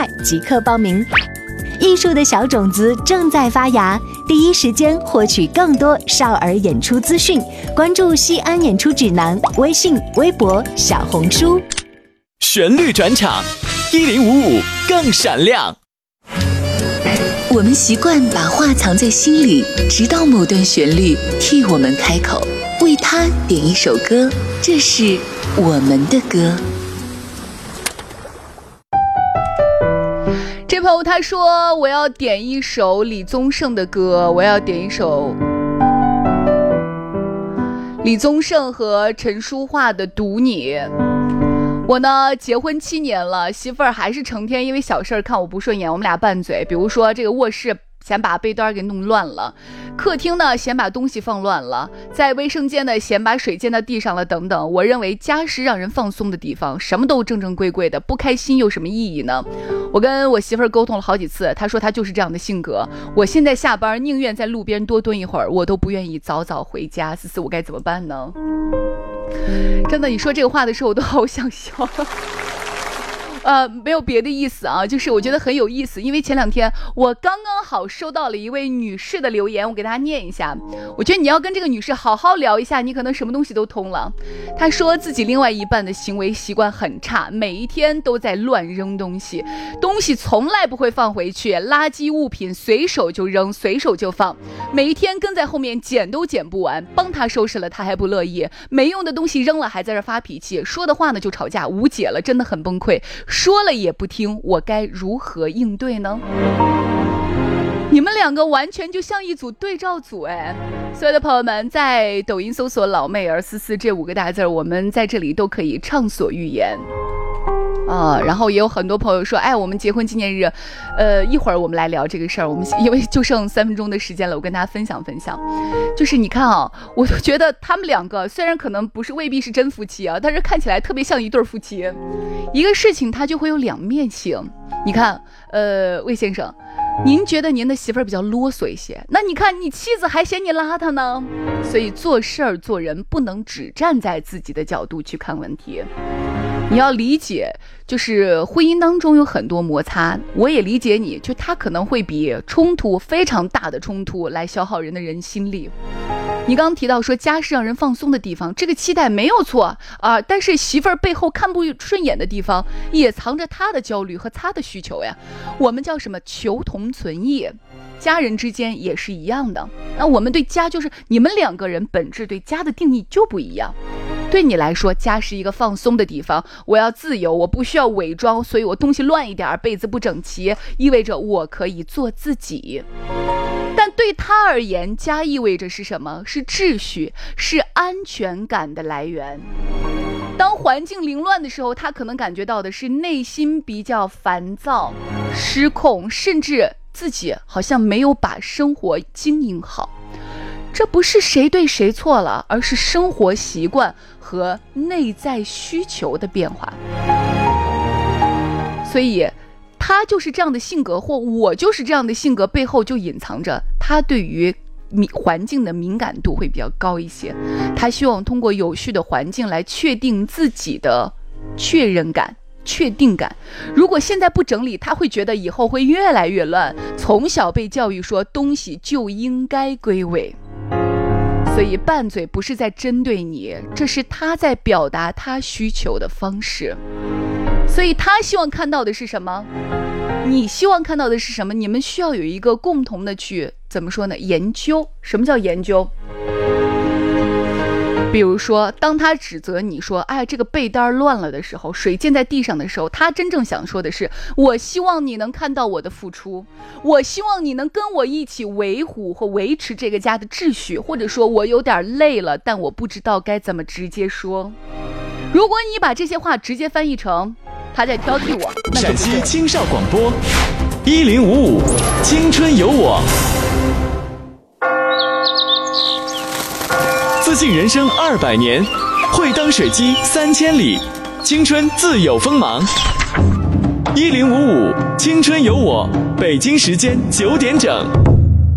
快即刻报名。艺术的小种子正在发芽，第一时间获取更多少儿演出资讯，关注西安演出指南微信、微博、小红书。 旋律转场，1055更闪亮。 我们习惯把话藏在心里，直到某段旋律替我们开口，为它点一首歌，这是我们的歌。 这朋友他说，我要点一首李宗盛的歌，我要点一首李宗盛和陈淑桦的《读你》。我呢结婚7年了，媳妇儿还是成天因为小事看我不顺眼，我们俩拌嘴。比如说这个卧室嫌把被单给弄乱了，客厅呢嫌把东西放乱了，在卫生间呢嫌把水溅到地上了等等。我认为家是让人放松的地方，什么都正正规规的，不开心有什么意义呢？我跟我媳妇儿沟通了好几次，她说她就是这样的性格。我现在下班宁愿在路边多蹲一会儿，我都不愿意早早回家。思思，我该怎么办呢？真的，你说这个话的时候我都好想笑。没有别的意思啊，就是我觉得很有意思，因为前2天我刚刚好收到了一位女士的留言，我给大家念一下。我觉得你要跟这个女士好好聊一下，你可能什么东西都通了。她说自己另外一半的行为习惯很差，每一天都在乱扔东西，东西从来不会放回去，垃圾物品随手就扔，随手就放，每一天跟在后面捡都捡不完，帮她收拾了她还不乐意，没用的东西扔了还在这发脾气，说的话呢就吵架，无解了，真的很崩溃。说了也不听，我该如何应对呢？你们2个完全就像一组对照组哎！所有的朋友们在抖音搜索老妹儿思思这5个大字，我们在这里都可以畅所欲言。然后也有很多朋友说，哎，我们结婚纪念日，一会儿我们来聊这个事儿。我们因为就剩3分钟的时间了，我跟大家分享分享。就是你看啊，我就觉得他们2个虽然可能未必是真夫妻啊，但是看起来特别像一对夫妻。一个事情它就会有2面性。你看，魏先生，您觉得您的媳妇儿比较啰嗦一些，那你看你妻子还嫌你邋遢呢。所以做事儿做人不能只站在自己的角度去看问题。你要理解，就是婚姻当中有很多摩擦，我也理解你，就他可能会比冲突非常大的冲突来消耗人的人心力。你刚刚提到说家是让人放松的地方，这个期待没有错啊，但是媳妇儿背后看不顺眼的地方也藏着她的焦虑和她的需求呀。我们叫什么？求同存异。家人之间也是一样的。那我们对家，就是你们2个人本质对家的定义就不一样。对你来说，家是一个放松的地方，我要自由，我不需要伪装，所以我东西乱一点，被子不整齐，意味着我可以做自己。但对他而言，家意味着是什么？是秩序，是安全感的来源。当环境凌乱的时候，他可能感觉到的是内心比较烦躁、失控，甚至自己好像没有把生活经营好。这不是谁对谁错了，而是生活习惯和内在需求的变化。所以他就是这样的性格，或我就是这样的性格，背后就隐藏着他对于环境的敏感度会比较高一些。他希望通过有序的环境来确定自己的确认感、确定感。如果现在不整理，他会觉得以后会越来越乱。从小被教育说东西就应该归位，所以拌嘴不是在针对你，这是他在表达他需求的方式。所以他希望看到的是什么？你希望看到的是什么？你们需要有一个共同的去怎么说呢？研究。什么叫研究？比如说，当他指责你说，哎，这个被单乱了的时候，水溅在地上的时候，他真正想说的是，我希望你能看到我的付出，我希望你能跟我一起维护或维持这个家的秩序，或者说我有点累了，但我不知道该怎么直接说。如果你把这些话直接翻译成他在挑剔我，那就不对。 陕西青少广播1055青春有我，自信人生200年，会当水机3000里，青春自有锋芒。1055青春有我，北京时间9点整。